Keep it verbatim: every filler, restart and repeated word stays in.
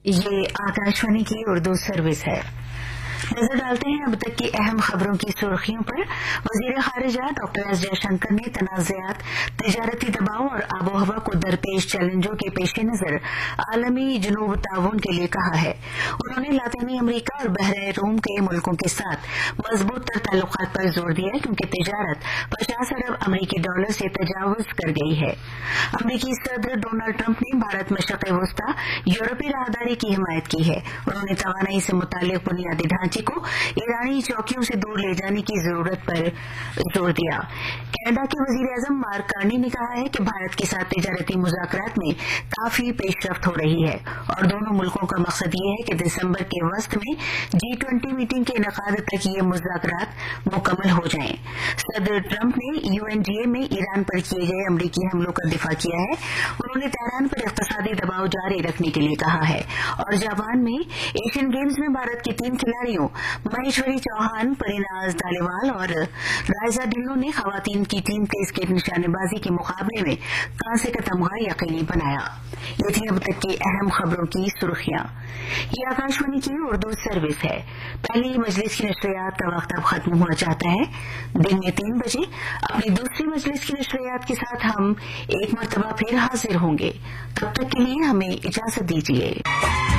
ये आकाशवाणी की उर्दू सर्विस है। नजर डालते हैं अब तक की अहम खबरों की सुर्खियों पर। वजीर खारिजा डॉक्टर एस जयशंकर ने तनाज़ात, तिजारती दबाव और आबोहवा को दरपेश चैलेंजों के पेश नजर आलमी जुनूब ताउन के लिए कहा है। उन्होंने लातीनी अमरीका और बहरे रूम के मुल्कों के साथ मजबूत तर ताल्लुकात पर जोर दिया क्योंकि तिजारत पचास अरब अमरीकी डॉलर से तजावुज कर गई है। अमरीकी सदर डोनाल्ड ट्रंप ने भारत मशरक़ वस्ता यूरोपीय राहदारी की हिमायत की है। उन्होंने तवानाई से मुताल्लिक बुनियादी ढांचे को ईरानी चौकियों से दूर ले जाने की जरूरत पर जोर दिया। कनाडा के वजीर आजम मार्क कार्नी ने कहा है कि भारत के साथ तिजारती मुज़ाकरात में काफी पेशरफ्त हो रही है और दोनों मुल्कों का मकसद ये है कि दिसंबर के वस्त में जी ट्वेंटी मीटिंग के इनेकाद तक ये मुज़ाकरात मुकम्मल हो जाएं। सदर ट्रंप ने यूएनडीए में ईरान पर किए गए अमरीकी हमलों का दिफा किया है। उन्होंने तेहरान पर इक़्तिसादी दबाव जारी रखने के लिए कहा है और जापान में एशियन गेम्स में भारत की तीन खिलाड़ियों महेश्वरी चौहान, परिनाज धालीवाल और रायजा ढिल्लों ने खवातीन की टीम के स्केट निशानेबाजी के मुकाबले में कांसे का तमगा यकीनी बनाया। ये थी अब तक की अहम खबरों की सुर्खियां। ये आकाशवाणी की उर्दू सर्विस है। पहली मजलिस की नशरियात का वक्त अब खत्म हुआ चाहता है। दिन में तीन बजे अपनी दूसरी मजलिस की नशरियात के साथ हम एक मरतबा फिर हाजिर होंगे। तब तक के लिए हमें इजाजत दीजिए।